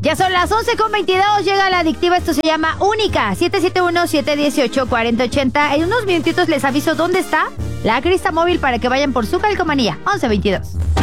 Ya son las 11:22, llega la adictiva, esto se llama Única, 771-718-4080. En unos minutitos les aviso dónde está la Crista Móvil para que vayan por su calcomanía, 11:22.